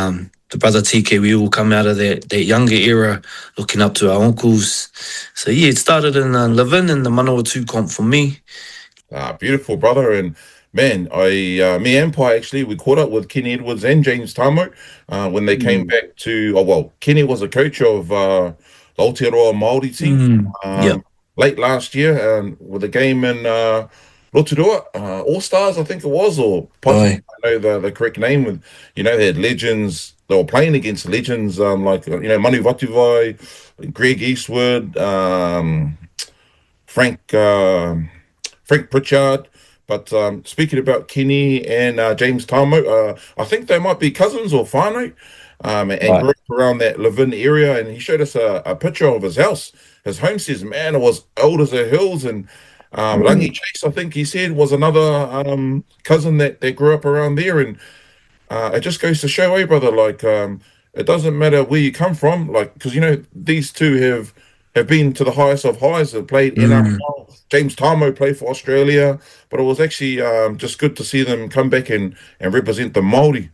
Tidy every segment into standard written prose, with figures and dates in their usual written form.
the brother TK, we all come out of that younger era, looking up to our uncles. So yeah, it started in Levin in the Manawatu comp for me. Beautiful, brother. And man, me and Pai actually, we caught up with Kenny Edwards and James Tamo when they came back to. Oh well, Kenny was a coach of the Aotearoa Māori team Yeah. late last year with a game in Rotorua, All Stars, I think it was, or possibly Aye. I know the correct name. With they had legends. They were playing against legends like Manu Vatuvai, Greg Eastwood, Frank. Frank Pritchard. But speaking about Kenny and James Tamo, I think they might be cousins or whānau, and grew up around that Levin area. And he showed us a picture of his house. His home says, man, it was old as the hills. And Rangi Chase, I think he said, was another cousin that grew up around there. And it just goes to show, brother, like it doesn't matter where you come from, like because these two have been to the highest of highs and played NRL. James Tamo played for Australia, but it was actually just good to see them come back and represent the Māori.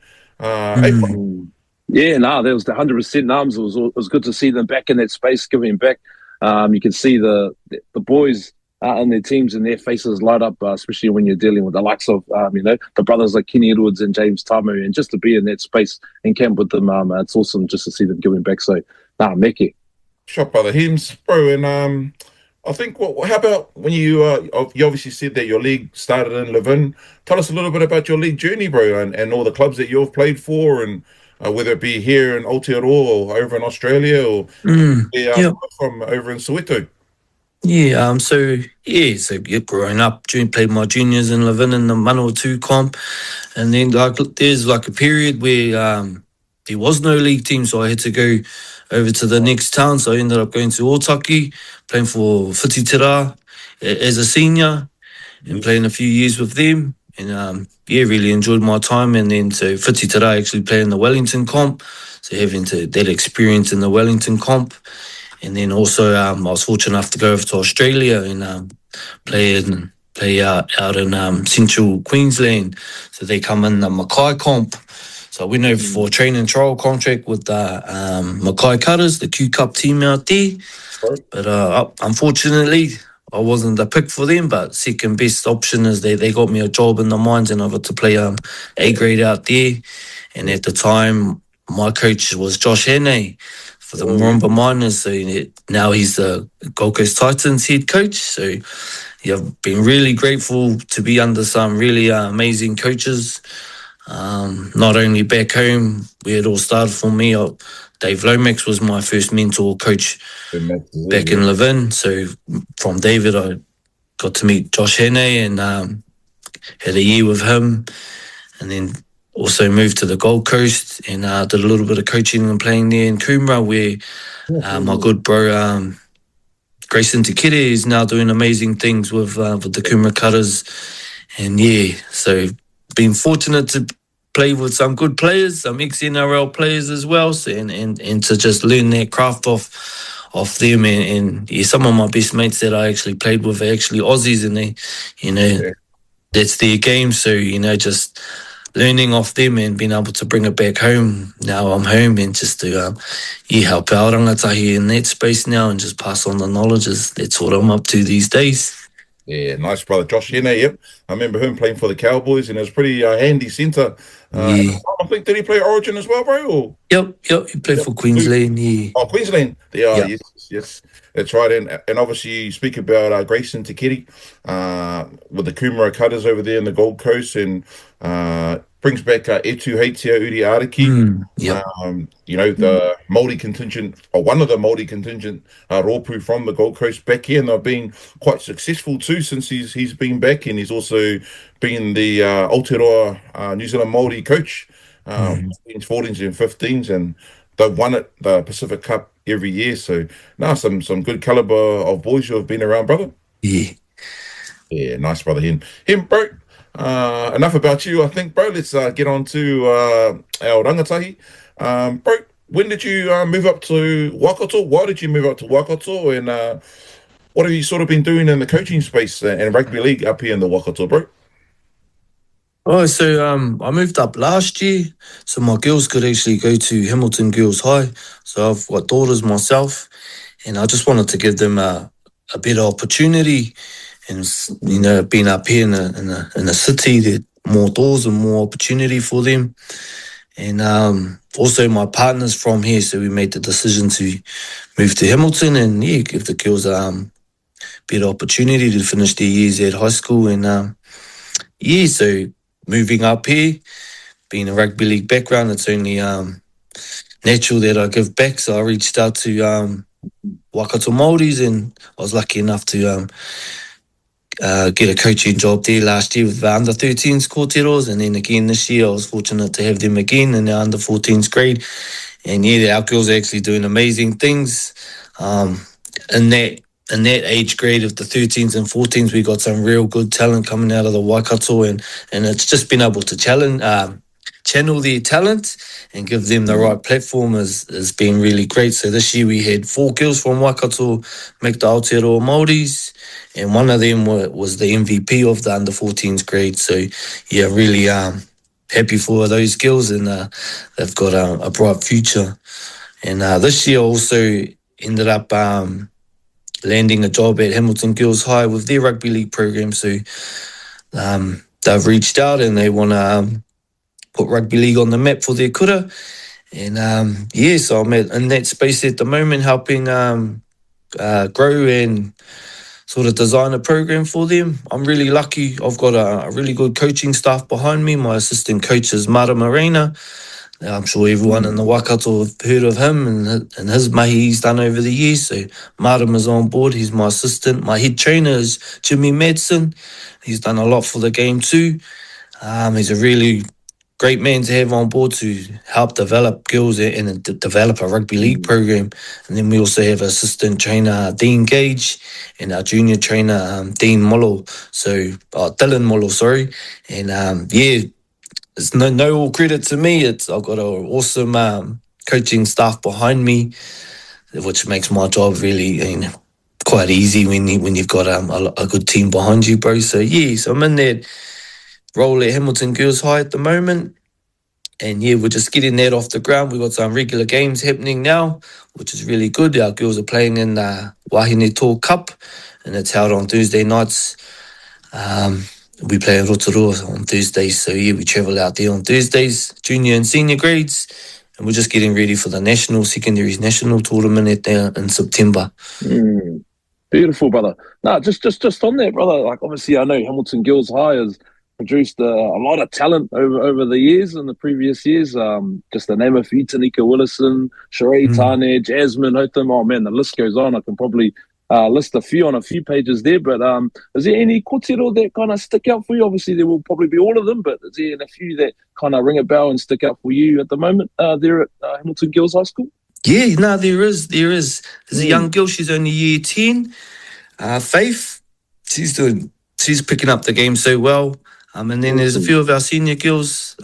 Yeah, no, there was the 100% arms. It was good to see them back in that space, giving back. You can see the boys and their teams and their faces light up, especially when you're dealing with the likes of the brothers like Kenny Edwards and James Tamo, and just to be in that space and camp with them, it's awesome just to see them giving back. So, meki. Sure, brother Hims, bro, and I think how about when you obviously said that your league started in Levin. Tell us a little bit about your league journey, bro, and all the clubs that you've played for, and whether it be here in Aotearoa or over in Australia or from over in Soweto. Yeah, so growing up, played my juniors in Levin in the Manawatu comp, and then there's a period where there was no league team, so I had to go over to the next town. So I ended up going to Otaki, playing for Whititira as a senior, and playing a few years with them. And really enjoyed my time. And then so Whititira actually playing the Wellington comp, so having that experience in the Wellington comp. And then also I was fortunate enough to go over to Australia and play out in central Queensland. So they come in the Mackay comp. So I went over for a training trial contract with the Mackay Cutters, the Q Cup team out there. But unfortunately, I wasn't the pick for them. But second best option is they got me a job in the mines, and I got to play A grade out there. And at the time, my coach was Josh Hannay for the Morimba Miners. So now he's the Gold Coast Titans head coach. So I've been really grateful to be under some really amazing coaches. Not only back home, where it all started for me. Dave Lomax was my first mentor coach back in Levin. So from David, I got to meet Josh Hannay and had a year with him, and then also moved to the Gold Coast and did a little bit of coaching and playing there in Coomera, where my good bro Grayson Tekere is now doing amazing things with the Coomera Cutters. And so been fortunate to play with some good players, some ex-NRL players as well, so, and to just learn that craft off them. And some of my best mates that I actually played with are actually Aussies, and that's their game. So, just learning off them and being able to bring it back home. Now I'm home, and just to help our rangatahi in that space now and just pass on the knowledge. That's what I'm up to these days. Yeah, nice, brother. Josh Hannay, yep. I remember him playing for the Cowboys, and it was pretty handy centre. I think, did he play Origin as well, bro? Or? Yep. He played for Queensland, Oh, Queensland. Yes. That's right. And obviously you speak about Grayson Tekere with the Coomera Cutters over there in the Gold Coast, and brings back Etu Heitia Uri Ariki. The Māori contingent, or one of the Māori contingent, Rōpū from the Gold Coast back here, and they've been quite successful too since he's been back, and he's also been the Aotearoa New Zealand Māori coach, 14s and 15s, and they've won the Pacific Cup every year. So now some good caliber of boys who have been around, brother. Yeah, nice, brother. Him, bro. Enough about you, I think, bro. Let's get on to our rangatahi. Bro, when did you move up to Waikato? Why did you move up to Waikato? And what have you sort of been doing in the coaching space and rugby league up here in the Waikato, bro? Oh, so I moved up last year, so my girls could actually go to Hamilton Girls High. So I've got daughters myself, and I just wanted to give them a better opportunity. And being up here in a city, there more doors and more opportunity for them. And also my partner's from here, so we made the decision to move to Hamilton and give the girls better opportunity to finish their years at high school. And so moving up here, being a rugby league background, it's only natural that I give back. So I reached out to Waikato Māoris, and I was lucky enough to get a coaching job there last year with the under-13s Kōteros, and then again this year I was fortunate to have them again in the under-14s grade. And our girls are actually doing amazing things. In that age grade of the 13s and 14s, we got some real good talent coming out of the Waikato, and it's just been able to channel their talent and give them the right platform has been really great. So this year we had 4 girls from Waikato make the Aotearoa Māoris, and one of them was the MVP of the under-14s grade. So really happy for those girls, and they've got a bright future. And this year also ended up landing a job at Hamilton Girls High with their rugby league program. So they've reached out and they want to put rugby league on the map for their kura. And so I'm in that space at the moment, helping grow and sort of design a program for them. I'm really lucky. I've got a really good coaching staff behind me. My assistant coach is Mara Morena. I'm sure everyone in the Waikato have heard of him and his mahi he's done over the years. So Maram is on board. He's my assistant. My head trainer is Jimmy Madsen. He's done a lot for the game too. He's a really great man to have on board to help develop girls and develop a rugby league program. And then we also have assistant trainer Dean Gage and our junior trainer Dean Molo. So Dylan Molo, sorry. And it's no all credit to me. I've got an awesome coaching staff behind me, which makes my job really quite easy when you've got a good team behind you, bro. So so I'm in that role at Hamilton Girls High at the moment, and we're just getting that off the ground. We've got some regular games happening now, which is really good. Our girls are playing in the Wahine Tō Cup, and it's held on Thursday nights. We play in Rotorua on Thursdays, so we travel out there on Thursdays, junior and senior grades, and we're just getting ready for the secondaries national tournament in September. Beautiful, brother. No, just on that, brother. Like obviously, I know Hamilton Girls High has produced a lot of talent over the years in the previous years. Just to name a few: Tanika Willison, Sheree Tane, Jasmine Hotham. Oh man, the list goes on. I can probably list a few on a few pages there, but is there any kōtero that kind of stick out for you? Obviously, there will probably be all of them, but is there a few that kind of ring a bell and stick out for you at the moment there at Hamilton Girls High School? Yeah, no, there is. There's a young girl, she's only year 10, Faith. She's picking up the game so well. And then there's a few of our senior girls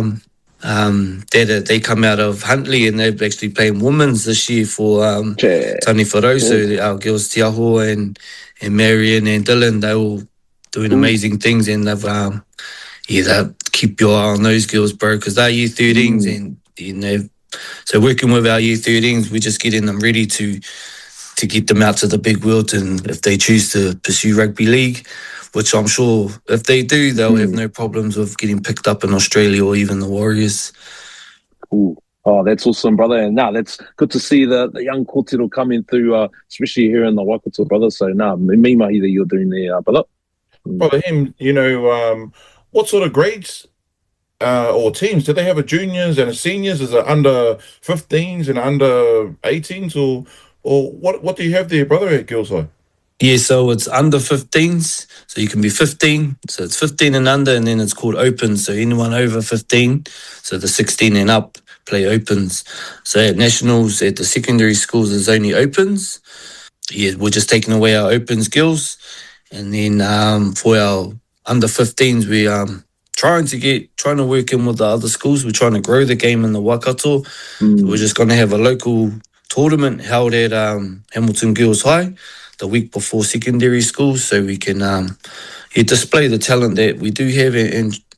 they come out of Huntly, and they're actually playing women's this year for Tani Wharau. So our girls Tiaho and Marion and Dylan, they're all doing amazing things, and they've they keep your eye on those girls, bro, because they're year 13s and so working with our year 13s, we're just getting them ready to get them out to the big world, and if they choose to pursue rugby league, which I'm sure if they do, they'll have no problems with getting picked up in Australia or even the Warriors. Cool. Oh, that's awesome, brother. And that's good to see the young kōtero coming through, especially here in the Waikato, brother. So, me mahi that you're doing there, brother. Brother, what sort of grades or teams? Do they have a juniors and a seniors? Is it under 15s and under 18s? Or what do you have there, brother, at Girls High? Yeah, so it's under 15s. So you can be 15. So it's 15 and under, and then it's called opens. So anyone over 15, so the 16 and up, play opens. So at nationals, at the secondary schools, there's only opens. Yeah, we're just taking away our opens girls. And then for our under 15s, we trying to work in with the other schools. We're trying to grow the game in the Waikato. So we're just going to have a local tournament held at Hamilton Girls High the week before secondary schools, so we can display the talent that we do have and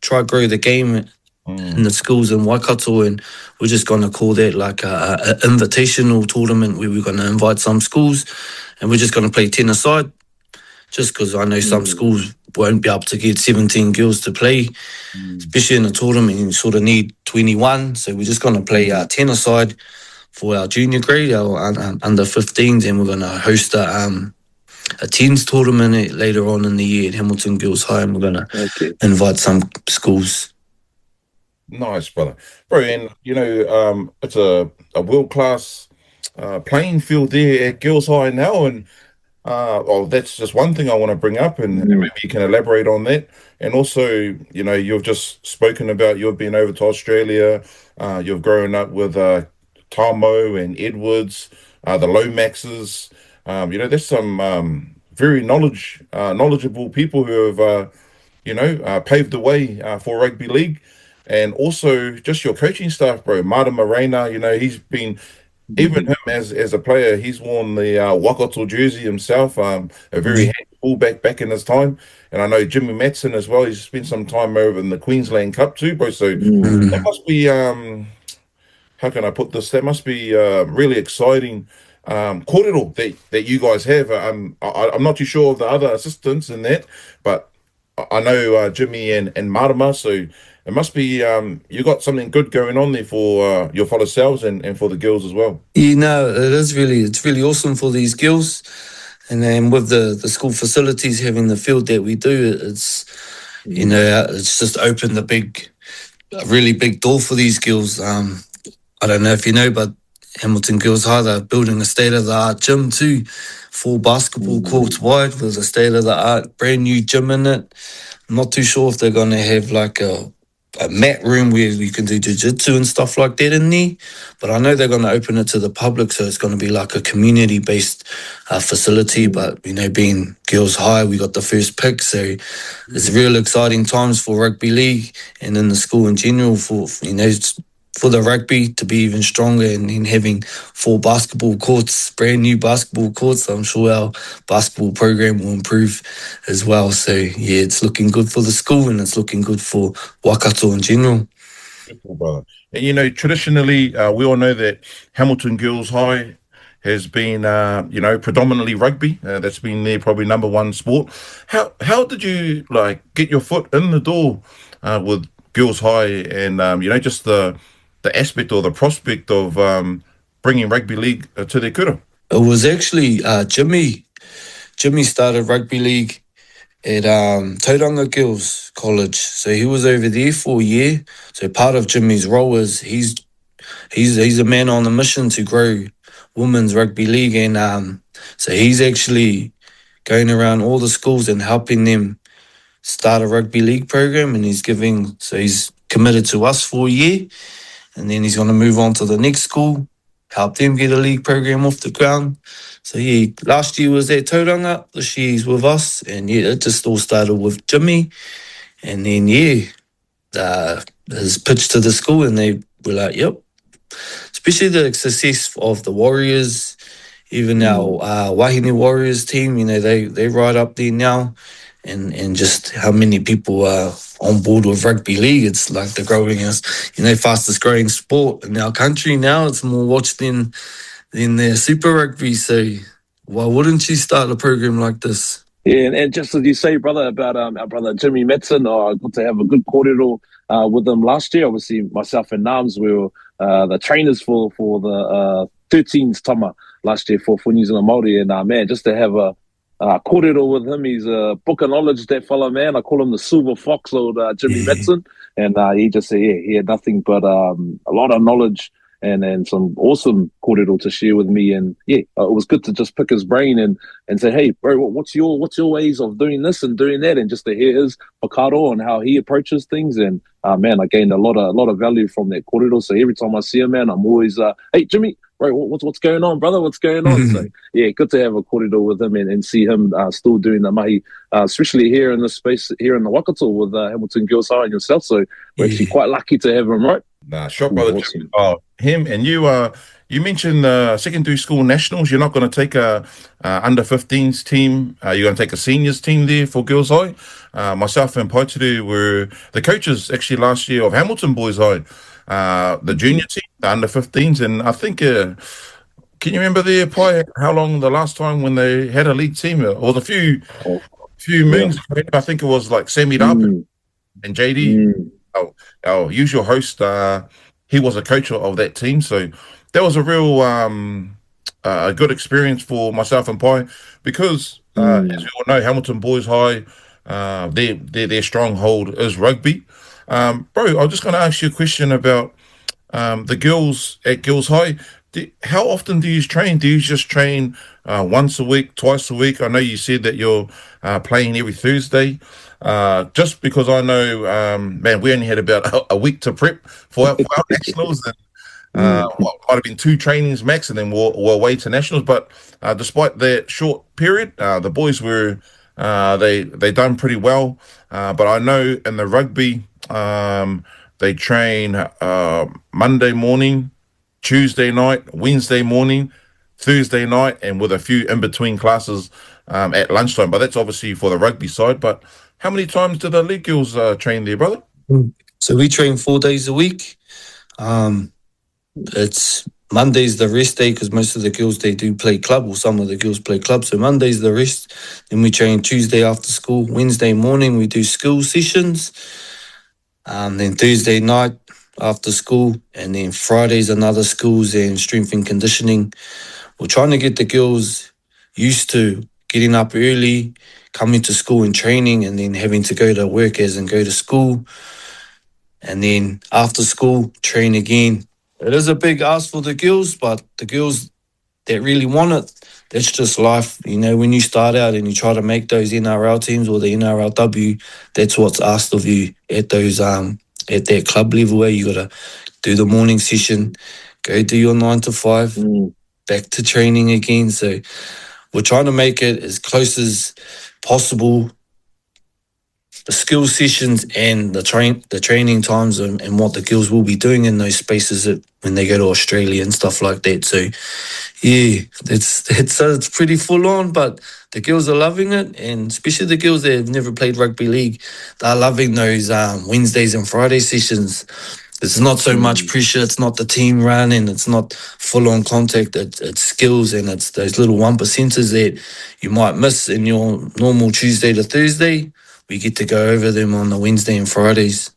try grow the game in the schools in Waikato, and we're just going to call that like a invitational tournament where we're going to invite some schools, and we're just going to play 10-a-side, just because I know some schools won't be able to get 17 girls to play, especially in a tournament. You sort of need 21, so we're just going to play 10-a-side for our junior grade, our under 15s, and we're going to host a 10s tournament later on in the year at Hamilton Girls High, and we're going to invite some schools. Nice, brother. Bro, and you know, it's a world-class playing field there at Girls High now, and well, that's just one thing I want to bring up, and maybe you can elaborate on that. And also, you know, you've just spoken about you've been over to Australia, you've grown up with Tamo and Edwards, the Lomaxes. You know, there's some very knowledgeable people who have, you know, paved the way for rugby league. And also just your coaching staff, bro. Marta Morena, you know, he's been, even him as a player, he's worn the Waikato jersey himself, a very handy fullback back in his time. And I know Jimmy Matson as well, he's spent some time over in the Queensland Cup too, bro. So that must be, how can I put this? That must be really exciting kōrero that you guys have. I'm not too sure of the other assistants in that, but I know Jimmy and Marama, so it must be you got something good going on there for your fellow selves and for the girls as well. Yeah, no, it's really awesome for these girls, and then with the school facilities having the field that we do, it's you know, it's just opened a really big door for these girls. I don't know if you know, but Hamilton Girls High, they're building a state-of-the-art gym too, 4 basketball courts wide with a state-of-the-art brand new gym in it. I'm not too sure if they're going to have like a mat room where you can do jiu-jitsu and stuff like that in there, but I know they're going to open it to the public, so it's going to be like a community-based facility. But, you know, being Girls High, we got the first pick, so it's real exciting times for rugby league and in the school in general for, you know, for the rugby to be even stronger, and in having 4 basketball courts, brand new basketball courts. I'm sure our basketball program will improve as well. So, yeah, it's looking good for the school, and it's looking good for Waikato in general. Beautiful, brother. And, you know, traditionally, we all know that Hamilton Girls High has been, you know, predominantly rugby. That's been their probably number one sport. How did you, like, get your foot in the door with Girls High and, you know, just the aspect or the prospect of bringing rugby league to their kura? It was actually Jimmy. Jimmy started rugby league at Tauranga Girls College. So he was over there for a year. So part of Jimmy's role is he's a man on a mission to grow women's rugby league, and so he's actually going around all the schools and helping them start a rugby league program, and he's committed to us for a year. And then he's going to move on to the next school, help them get a league program off the ground. So, yeah, last year was at Tauranga. This year he's with us. And, yeah, it just all started with Jimmy. And then, yeah, his pitch to the school, and they were like, yep. Especially the success of the Warriors, even our Wahine Warriors team, you know, they right up there now. And just how many people are on board with rugby league. It's like the fastest growing sport in our country now. It's more watched than the Super Rugby. So why wouldn't you start a program like this? Yeah, and just as you say, brother, about our brother Jimmy Matson, I got to have a good kōrero with him last year. Obviously, myself and Nams, we were the trainers for the 13s Tama last year for New Zealand Māori. And man, just to have a kōrero with him. He's a book of knowledge, that fellow, man. I call him the silver fox, old Jimmy Matson. And he just said, yeah, he had nothing but a lot of knowledge and some awesome kōrero to share with me. And yeah, it was good to just pick his brain and say, hey, bro, what's your ways of doing this and doing that? And just to hear his whakaaro and how he approaches things. And man, I gained a lot of value from that kōrero. So every time I see him, man, I'm always, hey, Jimmy, right, what's going on, brother? What's going on? So, yeah, good to have a kōrero with him and see him still doing the mahi, especially here in this space, here in the Waikato with Hamilton Girls High and yourself. So we're actually quite lucky to have him, right? Nah, shot brother. Awesome. Him and you You mentioned secondary school nationals. You're not going to take a under 15s team. You're going to take a seniors team there for Girls High. Myself and Paitutu were the coaches actually last year of Hamilton Boys High, the junior team, the under 15s, and I think. Can you remember there, Pai, how long the last time when they had a league team? It was a few moons. I think it was like Sammy Darp and JD, our usual host. He was a coach of that team, so that was a real a good experience for myself and Pai because, as we all know, Hamilton Boys High, their stronghold is rugby. Bro, I'm just going to ask you a question about the girls at Girls High. How often do you train? Do you just train once a week, twice a week? I know you said that you're playing every Thursday. Just because I know, man, we only had about a week to prep for our nationals, and might have been 2 trainings max, and then we're away to nationals. But despite that short period, the boys were they done pretty well. But I know in the rugby, they train Monday morning, Tuesday night, Wednesday morning, Thursday night, and with a few in between classes at lunchtime. But that's obviously for the rugby side. But how many times do the league girls train there, brother? So we train 4 days a week. It's Monday's the rest day because most of the girls, they do play club, or some of the girls play club. So Monday's the rest. Then we train Tuesday after school. Wednesday morning we do school sessions. Then Thursday night after school, and then Fridays another schools and strength and conditioning. We're trying to get the girls used to getting up early, coming to school and training, and then having to go to work as and go to school. And then after school, train again. It is a big ask for the girls, but the girls that really want it, that's just life. You know, when you start out and you try to make those NRL teams or the NRLW, that's what's asked of you at those at that club level, where you got to do the morning session, go do your 9 to 5, back to training again. So we're trying to make it as close as possible, the skill sessions and the training times and what the girls will be doing in those spaces when they go to Australia and stuff like that. So yeah, it's pretty full on, but the girls are loving it, and especially the girls that have never played rugby league, they're loving those Wednesdays and Friday sessions. It's not so much pressure. It's not the team run, and it's not full-on contact. It's skills, and it's those little 1%ers that you might miss in your normal Tuesday to Thursday. We get to go over them on the Wednesday and Fridays.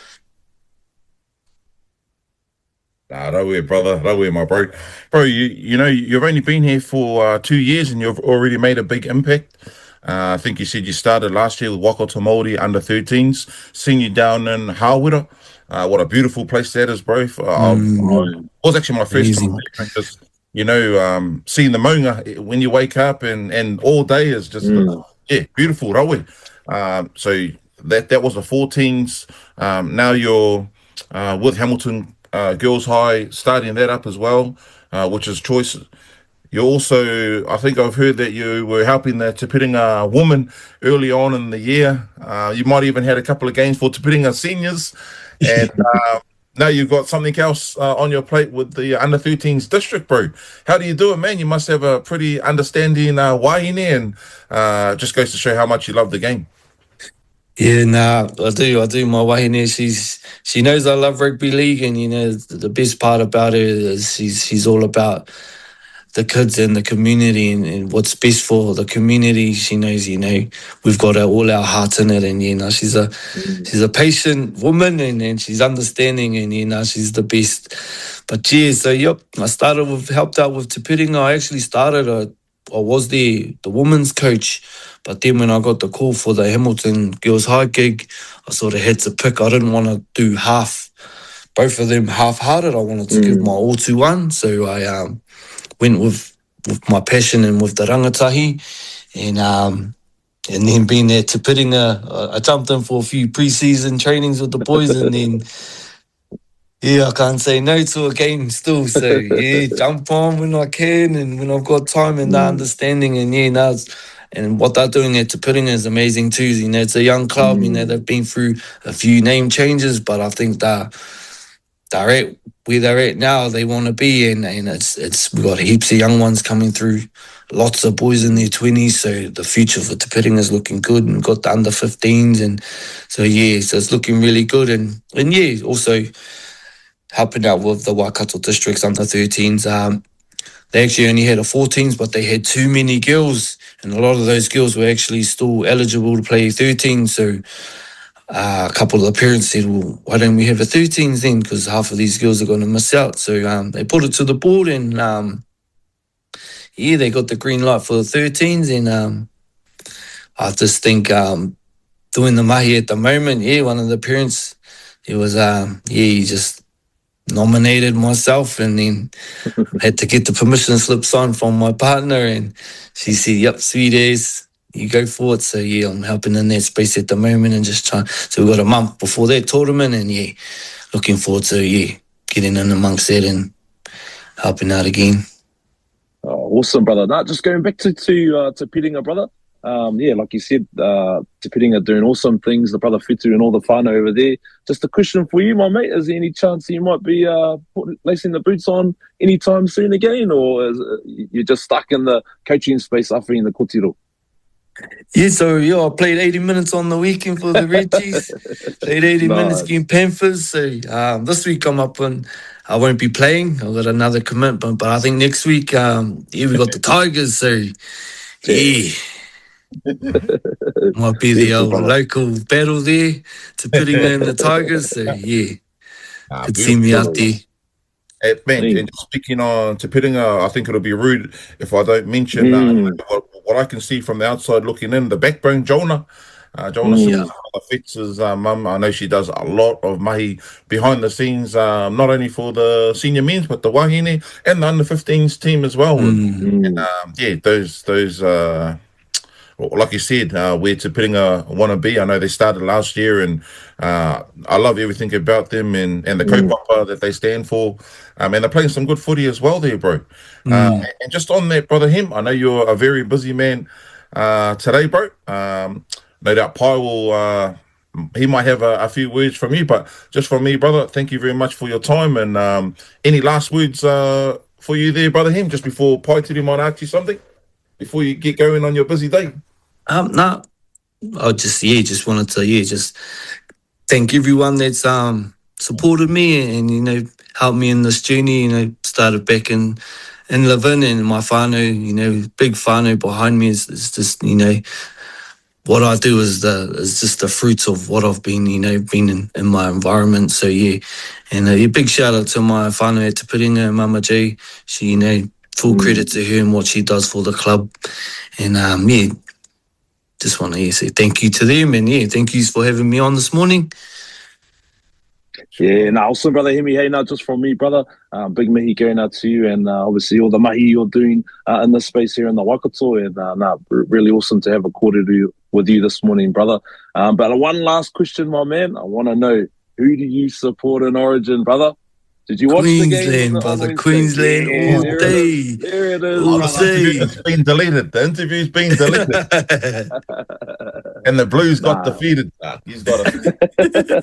Nah, no way, brother. No way, my bro. Bro, you know, you've only been here for 2 years, and you've already made a big impact. I think you said you started last year with Waka Tamori under 13s, seen you down in Hawera. What a beautiful place that is, bro. It was actually my first time there, because, you know, seeing the maunga when you wake up and all day is just, beautiful, Rawe. So that was the 14s. Now you're with Hamilton Girls High, starting that up as well, which is choice. You also, I think I've heard that you were helping the Te Piringa women early on in the year. You might even had a couple of games for Te Piringa seniors. And now you've got something else on your plate with the under-13s district, bro. How do you do it, man? You must have a pretty understanding wahine, and just goes to show how much you love the game. Yeah, nah, I do. My wahine, she knows I love rugby league, and, you know, the best part about her is she's all about the kids and the community and what's best for the community. She knows, you know, we've got all our hearts in it, and, you know, she's a patient woman, and she's understanding, and, you know, she's the best. But yeah, so yep, I helped out with Te Piringa. I actually started I was the women's coach, but then when I got the call for the Hamilton Girls High gig, I sort of had to pick. I didn't want to do both of them half-hearted. I wanted to give my all to one, so I went with my passion and with the rangatahi, and then being there Te Piringa, I jumped in for a few pre-season trainings with the boys, and then I can't say no to a game still. So yeah, jump on when I can and when I've got time and the understanding, and and what they're doing at Te Piringa is amazing too. You know, it's a young club. You know, they've been through a few name changes, but I think they're at where they're at now, they want to be, and it's we've got heaps of young ones coming through, lots of boys in their 20s, so the future for Te Piringa is looking good, and we've got the under 15s, and so it's looking really good, and also helping out with the Waikato districts under 13s. They actually only had a 14s, but they had too many girls, and a lot of those girls were actually still eligible to play 13s, so a couple of the parents said, well, why don't we have a 13s then? Because half of these girls are going to miss out. So they put it to the board, and they got the green light for the 13s. And I just think doing the mahi at the moment, one of the parents, it was, he just nominated myself, and then had to get the permission slip signed from my partner, and she said, yep, sweet as. You go for it. So, I'm helping in that space at the moment, and just trying. So, we've got a month before that tournament, and, looking forward to, getting in amongst that and helping out again. Oh, awesome, brother. Now, just going back to Piringa, brother. Like you said, Te Piringa doing awesome things. The brother Fitu and all the whānau over there. Just a question for you, my mate. Is there any chance you might be lacing the boots on anytime soon again, or you're just stuck in the coaching space after in the kotiro? I played 80 minutes on the weekend for the Reggies. Played 80 minutes against Panthers. So this week I'm up and I won't be playing. I've got another commitment, but I think next week, we got the Tigers. So, might be the old local battle there to Piringa and the Tigers. So, could see me out there. Hey, man, and speaking on Te Piringa, I think it'll be rude if I don't mention what I can see from the outside looking in. The backbone, Jonah. Jonah Fitz's mum. I know she does a lot of mahi behind the scenes, not only for the senior men's, but the wahine and the under 15s team as well. And those like you said, where Te Piringa want to be. I know they started last year, and I love everything about them and the kaupapa that they stand for. And they're playing some good footy as well there, bro. And just on that, brother Him, I know you're a very busy man today, bro. No doubt Pai will, he might have a few words from you, but just from me, brother, thank you very much for your time. And any last words for you there, brother Him, just before Pai Tiri might ask you something, before you get going on your busy day? No, I just wanted to, just thank everyone that's supported me and, helped me in this journey. Started back in Levin, and my whānau, big whānau behind me is just, what I do is just the fruits of what I've been, been in my environment. So, and a big shout out to my whānau at Te Piringa, Mama J. She, full credit to her and what she does for the club. And, just want to say thank you to them, and thank you for having me on this morning. Awesome, brother Hemi. Hey, now just from me, brother, big mihi going out to you, and obviously all the mahi you're doing in this space here in the Waikato, and really awesome to have a kōrero with you this morning, brother. But one last question, my man. I want to know, who do you support in Origin, brother? Did you watch Queensland, the game? Brother, Queensland all day. There it is. It's been deleted. The interview's been deleted. And the Blues got defeated. He's got it.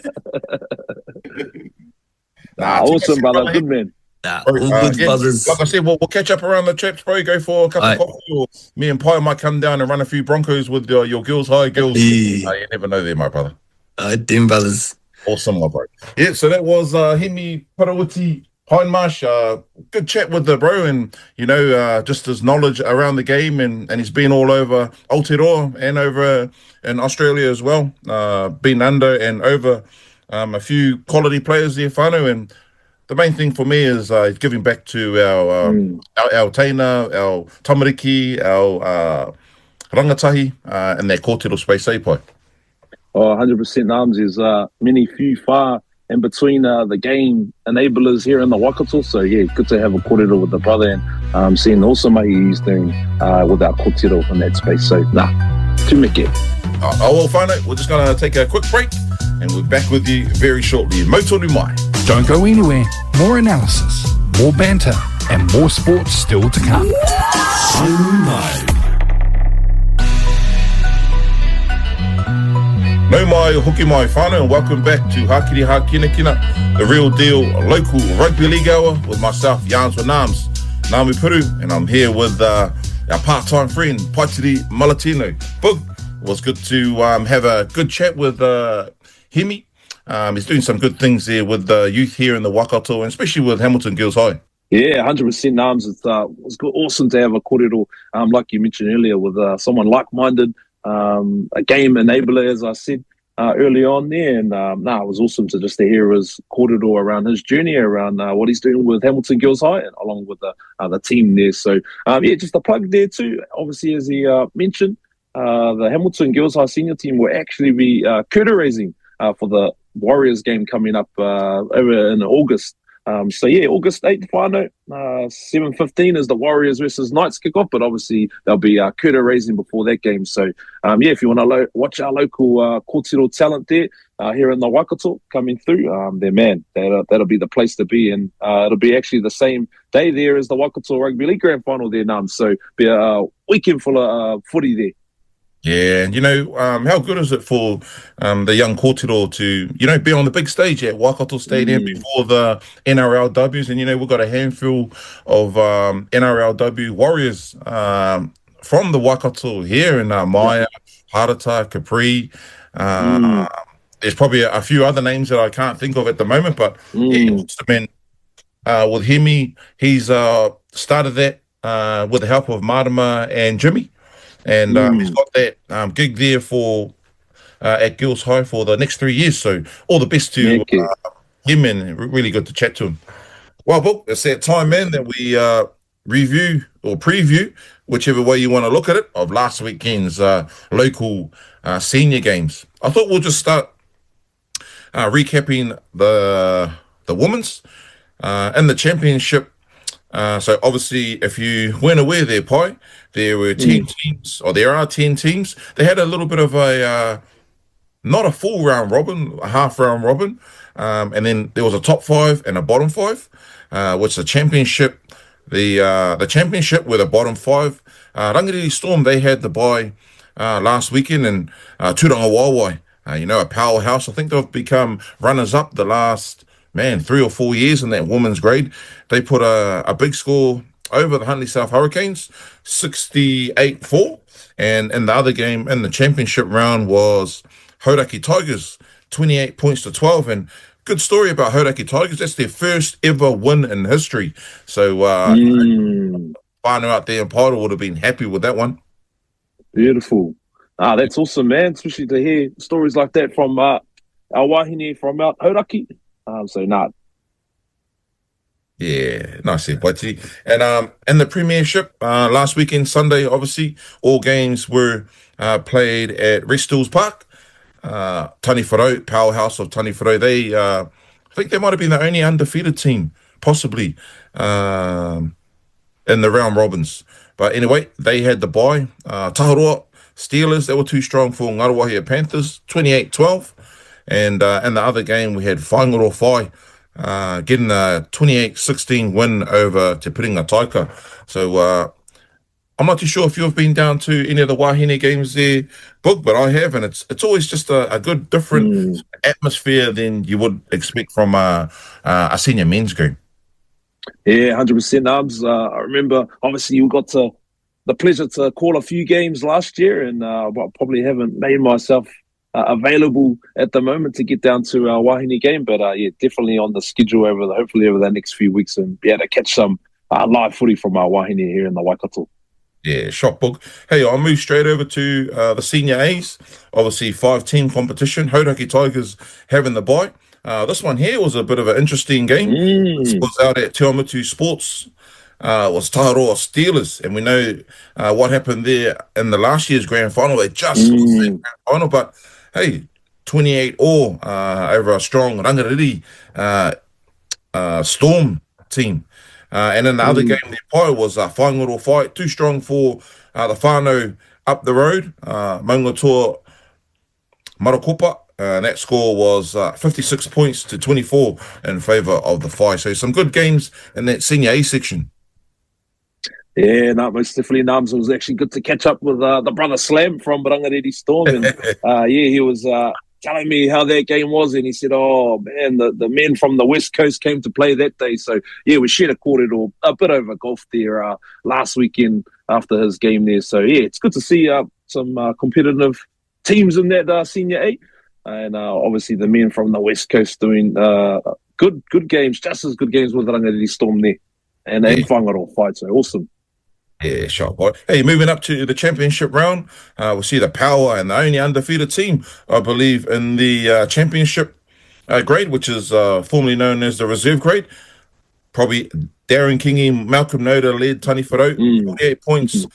Awesome, brother. Good man. All good, brothers. Like I said, we'll catch up around the trips, bro. Go for a cup of coffee, or me and Pai might come down and run a few Broncos with your girls. Hi, girls. You never know there, my brother. Them brothers. Awesome, my bro. So that was Hemi Parawiti Hindmarsh. Good chat with the bro, and just his knowledge around the game, and he's been all over Aotearoa and over in Australia as well. Been under and over a few quality players there, whānau, and the main thing for me is giving back to our teina, our tamariki, our rangatahi, and that kōrero space, Pai? 100% arms. There's many few far in between the game enablers here in the Waikato. So, good to have a kōrero with the brother, and seeing also mahi he's doing with our kōrero in that space. So, tūmeke. Well, whānau, we're just going to take a quick break, and we're back with you very shortly. Mautonu mai. Don't go anywhere. More analysis, more banter, and more sports still to come. No mai, hoki mai whānau, and welcome back to Hakiri Hakinakina, the real deal local rugby league hour with myself, Jans with Nams, Ngāmi Puru, and I'm here with our part-time friend, Paitiri Malatino. Bug, it was good to have a good chat with Hemi. He's doing some good things there with the youth here in the Waikato, and especially with Hamilton Girls High. Yeah, 100% Arms. It's good, awesome to have a kōrero, like you mentioned earlier, with someone like-minded, a game enabler, as I said early on there. And it was awesome to hear his kōrero around his journey, around what he's doing with Hamilton Girls High, and along with the team there. So, just a plug there too. Obviously, as he mentioned, the Hamilton Girls High senior team will actually be curtain raising for the Warriors game coming up over in August. August 8th, whānau, 7:15 is the Warriors versus Knights kick-off, but obviously there'll be curtain raising before that game. So, if you want to watch our local kōrero talent there here in the Waikato coming through, that'll be the place to be. And it'll be actually the same day there as the Waikato Rugby League Grand Final there, Nam. So, be a weekend full of footy there. Yeah, and how good is it for the young kōrero to, be on the big stage at Waikato Stadium before the NRLWs, and we've got a handful of NRLW Warriors from the Waikato here in Maya, Harata, Capri. There's probably a few other names that I can't think of at the moment, but with Hemi, he's started that with the help of Marama and Jimmy. And he's got that gig there for at Girls High for the next 3 years. So all the best to him, and really good to chat to him. Well, Book, it's that time, man, that we review or preview, whichever way you want to look at it, of last weekend's local senior games. I thought we'll just start recapping the women's and the championship. So obviously, if you weren't aware there, Pai, there were 10 teams, or there are 10 teams. They had a little bit of a, not a full round robin, a half round robin. And then there was a top 5 and a bottom 5, which the championship, the championship with a bottom 5. Rangirehe Storm, they had the bye last weekend, and Turanga Waiwai, a powerhouse. I think they've become runners-up the last 3 or 4 years in that women's grade. They put a big score over the Huntly South Hurricanes, 68-4. And in the other game in the championship round was Hauraki Tigers, 28 points to 12. And good story about Hauraki Tigers. That's their first ever win in history. So whānau out there in Pairo would have been happy with that one. Beautiful. That's awesome, man, especially to hear stories like that from our wahine from Mount Hauraki. Yeah, nice there, Paiti. And in the premiership last weekend, Sunday, obviously, all games were played at Restills Park. Tani Wharau, powerhouse of Tani Wharau, they, I think they might have been the only undefeated team, possibly, in the round robins. But anyway, they had the bye. Taharoa Steelers, they were too strong for Ngaruawahia Panthers, 28-12. And in the other game, we had Whaingaroa Whai getting a 28-16 win over Te Piringa Taika. So I'm not too sure if you've been down to any of the Wahine games there, Book, but I have, and it's always just a good, different atmosphere than you would expect from a senior men's game. Yeah, 100%, Arms. I remember, obviously, you got the pleasure to call a few games last year, and probably haven't made myself available at the moment to get down to our Wahine game, but definitely on the schedule hopefully over the next few weeks, and be able to catch some live footy from our Wahine here in the Waikato. Yeah, shot, Book. Hey, I'll move straight over to the senior A's. Obviously, 5-team competition. Hauraki Tigers having the bye. This one here was a bit of an interesting game. This was out at Te Awamutu Sports. Was Taharoa Steelers, and we know what happened there in the last year's grand final. They just lost the grand final, but hey, 28-all over a strong Rangirehe Storm team. And in the other game, the Pai was a Whaingaroa Whai, too strong for the whānau up the road, Maungatua Marakopa. That score was 56 points to 24 in favour of the Whai. So some good games in that senior A section. Yeah, no, most definitely, Nams. It was actually good to catch up with the brother Slam from Barangariri Storm. And yeah, he was telling me how that game was. And he said, oh, man, the men from the West Coast came to play that day. So, yeah, we shared a bit over golf there last weekend after his game there. So, yeah, it's good to see some competitive teams in that Senior A. And obviously the men from the West Coast doing good games, just as good games with Rangariri Storm there. And Whangaroa fight, so awesome. Yeah, sharp boy. Hey, moving up to the championship round, we'll see the Power and the only undefeated team, I believe, in the championship grade, which is formerly known as the reserve grade. Probably Darren Kingi, Malcolm Noda led Tani Wharau, 48 points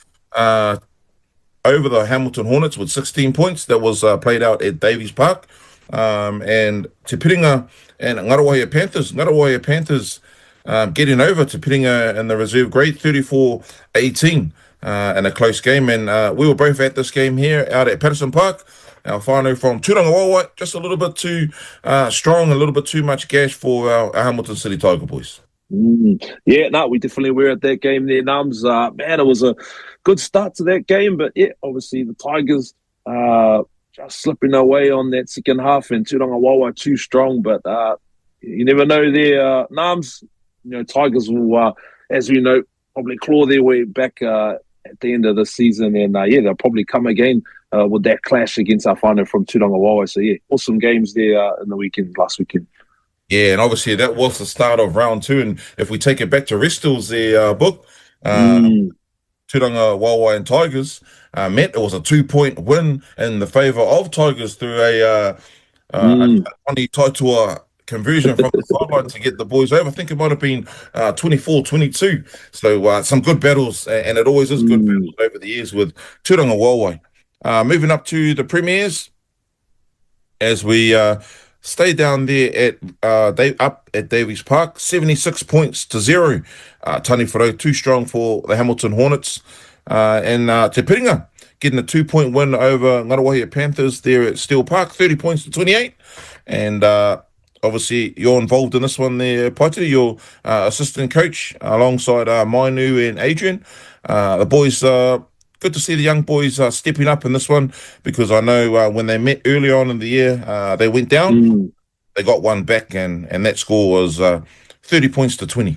over the Hamilton Hornets with 16 points. That was played out at Davies Park. And Te Piringa and Ngaruawahia Panthers getting over Te Piringa in the reserve grade, 34-18 in a close game. And we were both at this game here out at Patterson Park. Our whānau from Tūranga Wawa, just a little bit too strong, a little bit too much gash for our Hamilton City Tiger boys. Yeah, no, we definitely were at that game there, Nums. Man, it was a good start to that game, but yeah, obviously the Tigers just slipping away on that second half, and Tūranga Wawa too strong, but you never know there, Nums. You know, Tigers will, as we know, probably claw their way back at the end of the season, and yeah, they'll probably come again with that clash against our whānau from Tūranga Wawa. So yeah, awesome games there in the weekend, last weekend. Yeah, and obviously that was the start of round two. And if we take it back to Ristles, the book, Tūranga Wawa and Tigers met. It was a 2-point win in the favour of Tigers through a Tony Taitua conversion from the sideline to get the boys over. I think it might have been 24-22. So some good battles, and it always is good battles over the years with Tūranga Wawa. Moving up to the Premiers, as we stay down there at Davies Park, 76 points to 0. Tani Wharau too strong for the Hamilton Hornets. And Te Piringa getting a 2-point win over Ngaruawahia Panthers there at Steel Park, 30 points to 28. And obviously you're involved in this one there, Paitiri, your assistant coach alongside Mainu and Adrian. The boys good to see the young boys stepping up in this one, because I know when they met early on in the year, they went down. They got one back, and that score was 30 points to 20.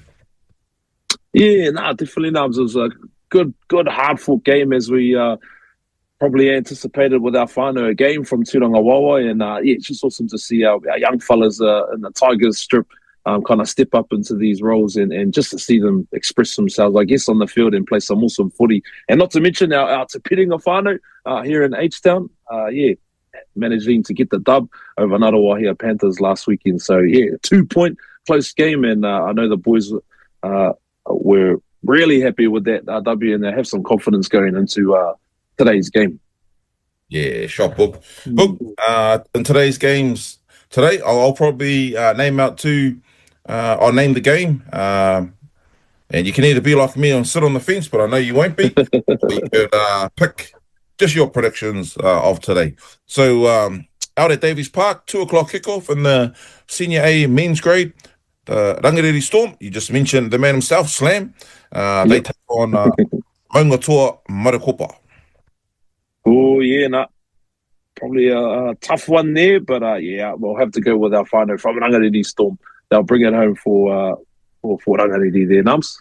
Yeah, no, definitely. No, it was a good hard-fought game, as we probably anticipated with our whānau, a game from Tūranga Wawa. And yeah, it's just awesome to see our young fellas in the Tigers strip kind of step up into these roles, and just to see them express themselves, I guess, on the field and play some awesome footy. And not to mention our Te Piringa whānau here in H-Town, yeah, managing to get the dub over Ngaruawahia Panthers last weekend. So yeah, 2-point close game, and I know the boys were really happy with that W, and they have some confidence going into today's game. Yeah, shot book. In today's games today, I'll probably name out two. I'll name the game, and you can either be like me and sit on the fence, but I know you won't be. You could pick just your predictions of today. So out at Davies Park, 2 o'clock kickoff in the Senior A men's grade. The Rangariri Storm, you just mentioned the man himself, Slam. They take on Maungatoa Marakopa. Oh, yeah, no. Probably a tough one there, but yeah, we'll have to go with our whānau from Rangariri Storm. They'll bring it home for Rangariri there, Nums.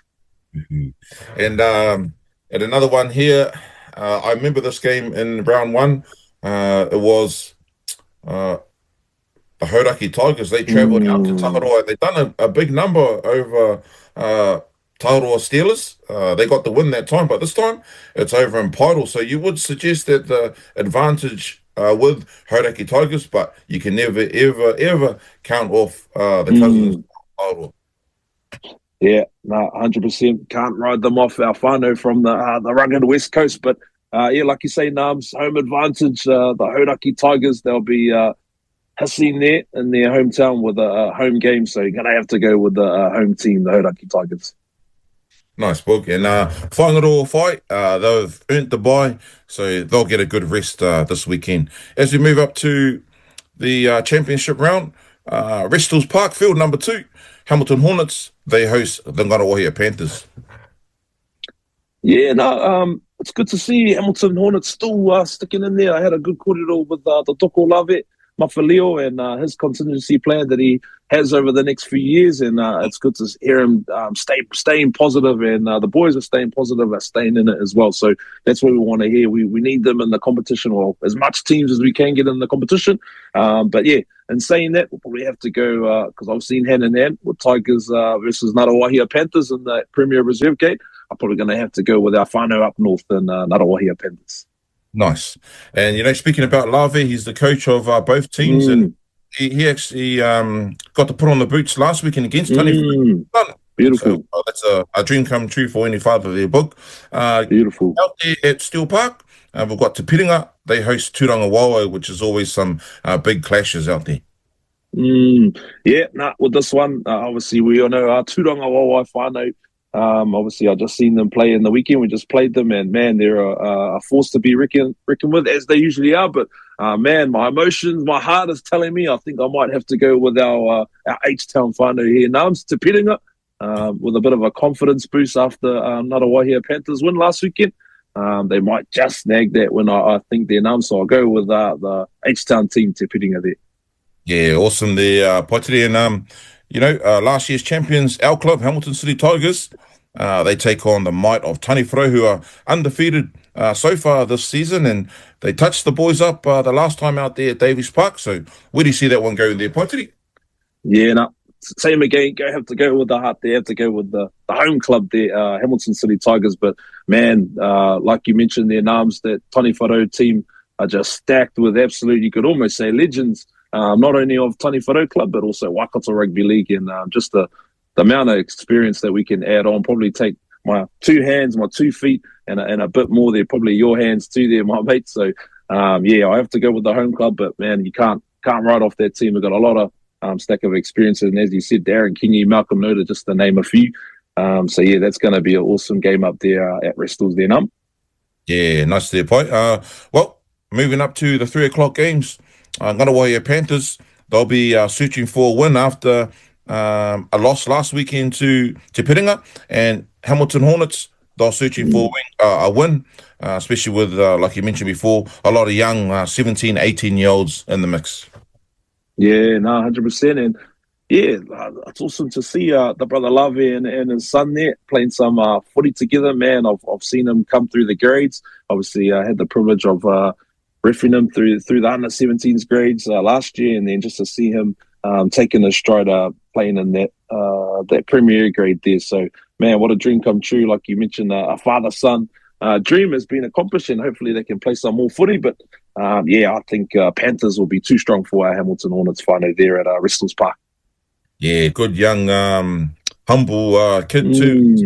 And another one here, I remember this game in round one. It was the Hauraki Tigers. They travelled out to Taharoa. They've done a big number over Taharoa Steelers. They got the win that time, but this time it's over in Paidal. So you would suggest that the advantage with Hauraki Tigers, but you can never, ever count off the cousins of Paidal. Yeah, no, 100% can't ride them off, our whānau from the rugged West Coast. But yeah, like you say, Nams, home advantage. The Hauraki Tigers, they'll be hissing there in their hometown with a home game. So you're going to have to go with the home team, the Hauraki Tigers. Nice book. And Whangaroa fight, they've earned the bye, so they'll get a good rest this weekend. As we move up to the championship round, Restles Park, field number 2, Hamilton Hornets, they host the Ngaruawahia Panthers. Yeah, no, it's good to see Hamilton Hornets still sticking in there. I had a good corridor with the Toko Lave, Mafaleo, and his contingency plan that he has over the next few years. And it's good to hear him staying positive, and the boys are staying positive, are staying in it as well. So that's what we want to hear. We need them in the competition, or as much teams as we can get in the competition. But yeah, in saying that, we'll probably have to go, because I've seen hand in hand with Tigers versus Ngaruawahia Panthers in the Premier Reserve Gate. I'm probably going to have to go with our whānau up north in Ngaruawahia Panthers. Nice. And, speaking about Lave, he's the coach of both teams, and he actually got to put on the boots last weekend against Tony. Beautiful. So, that's a dream come true for any father of their book. Beautiful. Out there at Steel Park, we've got Te Piringa. They host Turanga Wawa, which is always some big clashes out there. With this one, obviously we all know our Turanga Wawa whānau. Obviously, I just seen them play in the weekend. We just played them, and man, they're a force to be reckoned with, as they usually are. But man, my emotions, my heart is telling me I think I might have to go with our H-Town whānau here. Now I'm Te Piringa, with a bit of a confidence boost after Ngaruawahia Panthers win last weekend. They might just snag that win, I think, their name. So I'll go with the H-Town team, Te Piringa there. Yeah, awesome there, Poiteri. And last year's champions, our club, Hamilton City Tigers, they take on the might of Taniwharo, who are undefeated so far this season, and they touched the boys up the last time out there at Davies Park. So where do you see that one going there, Poiteri? Yeah, no, same again. Have to go with the heart there. Have to go with the home club there, Hamilton City Tigers. But man, like you mentioned, their names, that Taniwharo team are just stacked with absolute, you could almost say, legends. Not only of Taniwharo Club, but also Waikato Rugby League, and just the amount of experience that we can add on. Probably take my 2 hands, my 2 feet, and a bit more there. Probably your hands too there, my mate. So, I have to go with the home club, but man, you can't write off that team. We've got a lot of stack of experience, and as you said, Darren Kingy, Malcolm Noda, just to name a few. So yeah, that's going to be an awesome game up there at Restles there, Yeah, nice there, Poi. Well, moving up to the 3 o'clock games. Ngaruawahia Panthers, they'll be searching for a win after a loss last weekend to Te Piringa, and Hamilton Hornets, they're searching for a win, especially with, like you mentioned before, a lot of young 17, 18-year-olds in the mix. Yeah, no, 100%. And yeah, it's awesome to see the brother Lave and his son there playing some footy together. Man, I've seen him come through the grades. Obviously, I had the privilege of refereeing him through the under-17s grades last year, and then just to see him taking a stride playing in that Premier grade there. So, man, what a dream come true. Like you mentioned, a father-son dream has been accomplished, and hopefully they can play some more footy. But, I think Panthers will be too strong for our Hamilton Hornets whānau there at Restles Park. Yeah, good young, humble kid too.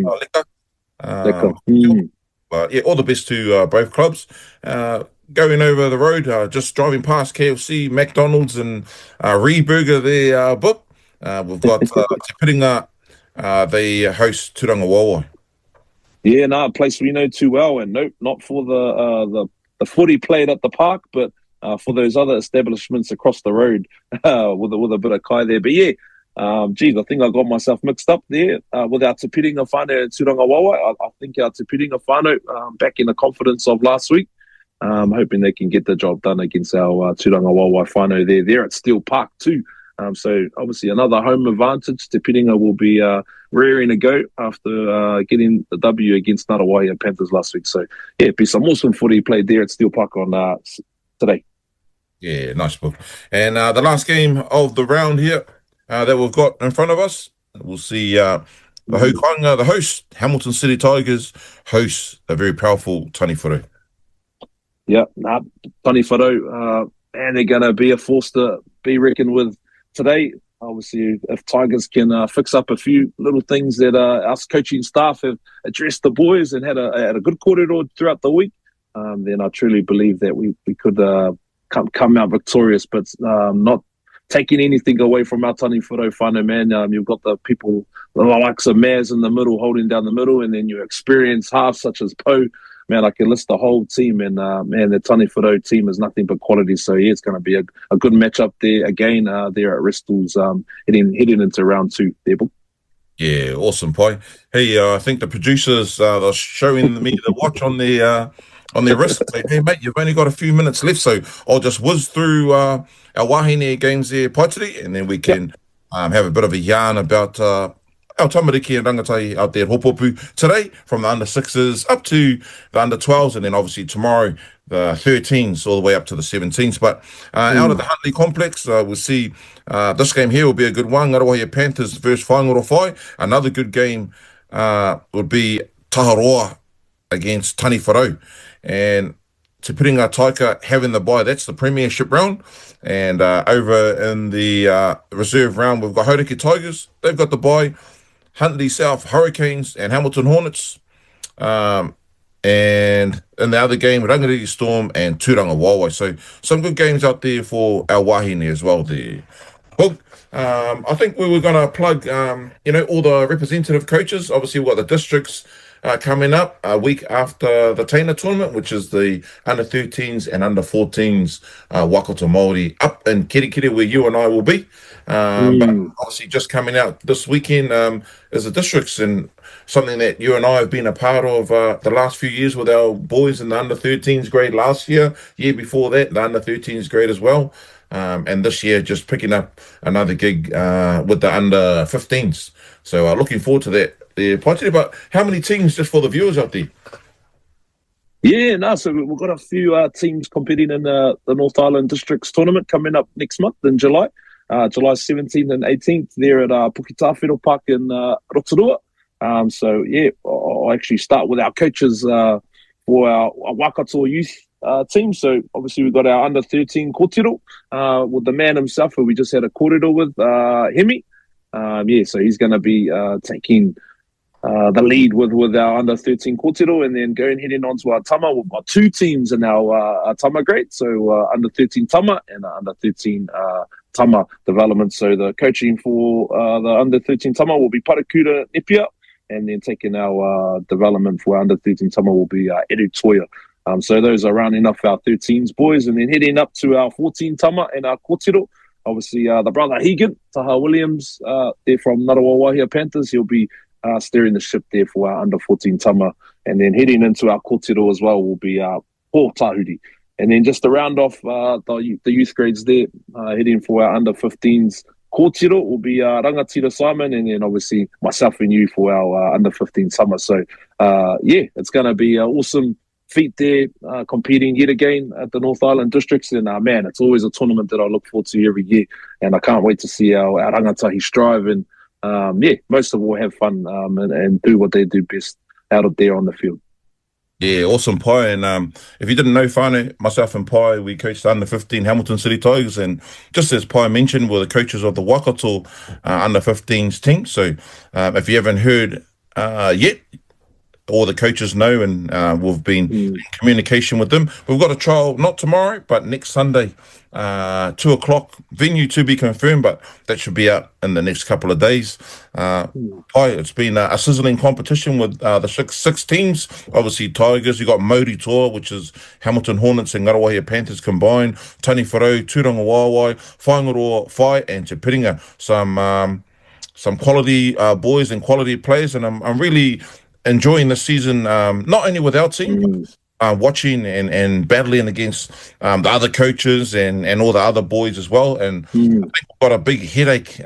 All the best to both clubs. Going over the road, just driving past KFC, McDonald's, and Reburger, their book. We've got Te Piringa, they host Turanga Wawa. Yeah, no, a place we know too well, and nope, not for the footy played at the park, but for those other establishments across the road with a bit of kai there. But yeah, I think I got myself mixed up there with our Te Piringa whānau and Turanga Wawa. I think our Te Piringa whānau back in the confidence of last week. Hoping they can get the job done against our Turanga Wawa whānau there at Steel Park too. So obviously another home advantage. Te Piringa will be rearing to go after getting the W against Ngaruawahia Panthers last week. So yeah, it'll be some awesome footy played there at Steel Park on today. Yeah, nice book. And the last game of the round here that we've got in front of us, we'll see the host, Hamilton City Tigers, host a very powerful Taniwharo. Yeah, Taniwharo, and they're going to be a force to be reckoned with today. Obviously, if Tigers can fix up a few little things that us coaching staff have addressed the boys and had a good corridor throughout the week, then I truly believe that we could come out victorious. But not taking anything away from our Taniwharo whānau, man. You've got the people, the likes of Maz in the middle, holding down the middle, and then you experience halves such as Poe. Man, I can list the whole team, and the Taniwharo team is nothing but quality. So yeah, it's going to be a good matchup there again there at Restles, heading into round 2. There, Yeah, awesome, Pai. Hey, I think the producers are showing me the watch on their wrist. Say, hey, mate, you've only got a few minutes left, so I'll just whiz through our Wahine games there, Pai today, and then we can have a bit of a yarn about our tamariki and rangatai out there at Hopopu today, from the under sixes up to the under 12s, and then obviously tomorrow the 13s all the way up to the 17s. But out of the Huntley complex, we'll see this game here will be a good one. Ngaruahia Panthers versus Whaingaroa. Another good game would be Taharoa against Tani Wharau. And Te Piringa Taika having the bye, that's the premiership round. And over in the reserve round, we've got Hauraki Tigers. They've got the bye. Huntley South Hurricanes and Hamilton Hornets. And in the other game, Rangariki Storm and Turanga Wawa. So some good games out there for our wahine as well there. Well, I think we were going to plug, all the representative coaches. Obviously, we've got the districts coming up a week after the Taina tournament, which is the under 13s and under 14s Waikato Māori up in Kirikiri, where you and I will be. But obviously, just coming out this weekend is the districts, and something that you and I have been a part of the last few years with our boys in the under 13s grade last year before that, the under 13s grade as well. And this year, just picking up another gig with the under 15s. So looking forward to that. But how many teams, just for the viewers out there? Yeah, no, so we've got a few teams competing in the North Island Districts tournament coming up next month in July. July 17th and 18th there at Puketawhero Park in Rotorua. So, yeah, I'll actually start with our coaches for our Waikato youth team. So, obviously, we've got our under 13 kōtero with the man himself, who we just had a kōrero with, Hemi. So he's going to be taking the lead with our under 13 kōtero, and then heading on to our tama. We've got two teams in our tama grade, so under 13 tama and under 13 tama development. So the coaching for the under 13 tama will be Parakura Nepia, and then taking our development for under 13 tama will be Eru Toia. So those are rounding off our 13s boys, and then heading up to our 14 tama and our kōtero. Obviously, the brother Hegan, Taha Williams, they're from Ngaruahia Panthers. He'll be steering the ship there for our under 14 tama. And then heading into our kōtero as well will be Paul Tahuri. And then just to round off the youth grades there, heading for our under 15s kōtero will be Rangatira Simon, and then obviously myself and you for our under 15 tama. So, it's going to be awesome feat there, competing yet again at the North Island Districts. And man, it's always a tournament that I look forward to every year, and I can't wait to see our rangatahi strive and most of all have fun and do what they do best out of there on the field. Yeah, awesome, Pai. And if you didn't know, Whānau, myself and Pai, we coached under 15 Hamilton City Tigers, and just as Pai mentioned, we're the coaches of the Waikato under 15s team. So if you haven't heard yet, all the coaches know, and we've been in communication with them. We've got a trial, not tomorrow, but next Sunday, 2 o'clock, venue to be confirmed, but that should be out in the next couple of days. It's been a sizzling competition with the six teams. Obviously, Tigers, you got Mauri Toa, which is Hamilton Hornets and Ngaruahia Panthers combined, Tani Wharau, Turanga Wawa, Whaingaroa Whai, and Te Piringa. Some quality boys and quality players, and I'm really enjoying the season, not only with our team, but watching and battling against the other coaches and all the other boys as well. And I think we've got a big headache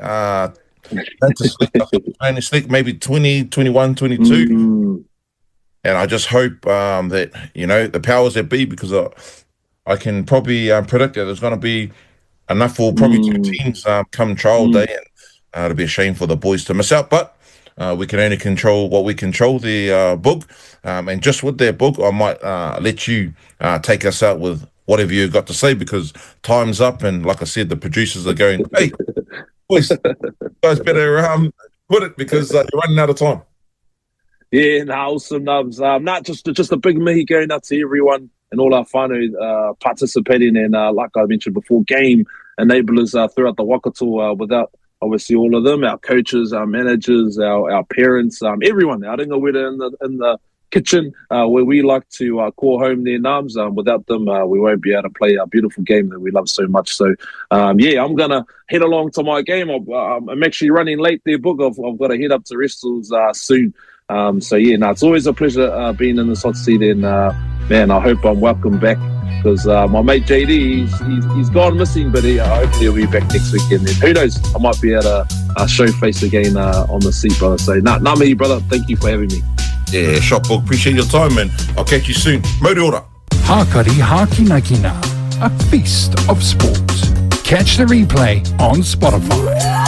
to sleep, maybe 20, 21, 22. And I just hope that, the powers that be, because I can probably predict that there's going to be enough for probably two teams come trial day, and it'll be a shame for the boys to miss out. But we can only control what we control, the book. And just with their book, I might let you take us out with whatever you got to say, because time's up. And like I said, the producers are going, hey, boys, you guys better put it, because you're running out of time. Yeah, awesome nubs. Not just a big mihi going out to everyone and all our whānau participating in, like I mentioned before, game enablers throughout the Waikato, without obviously all of them, our coaches, our managers, our parents, everyone. I don't know whether in the kitchen where we like to call home their names. Without them, we won't be able to play our beautiful game that we love so much. So, yeah, I'm going to head along to my game. I'm actually running late there, Book. I've got to head up to Restles soon. So, yeah, no, it's always a pleasure being in this hot seat. And, man, I hope I'm welcome back because my mate JD, he's gone missing, but hopefully he'll be back next weekend. And who knows, I might be able to show face again on the seat, brother. So, nah, me, brother, thank you for having me. Yeah, Shot Book, appreciate your time, man. I'll catch you soon. Mauri ora. Hakari Hakinakina, a feast of sport. Catch the replay on Spotify.